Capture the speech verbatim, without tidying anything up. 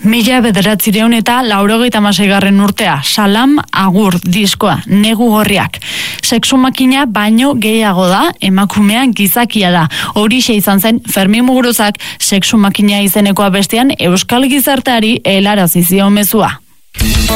Mila bederatzireun eta laurogeita hamaseigarren urtea, Salam Agur diskoa, Negu Gorriak. Sexu makina baino gehiago da, emakumean gizakia da. Horixe izan zen Fermin Muguruzak Sexu makina izeneko abestian euskal gizarteari helarazi zion mezua.